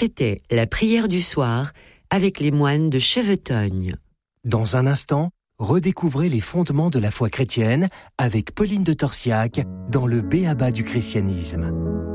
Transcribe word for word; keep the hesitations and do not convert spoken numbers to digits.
C'était la prière du soir avec les moines de Chevetogne. Dans un instant, redécouvrez les fondements de la foi chrétienne avec Pauline de Torsiac dans le B A B A du christianisme.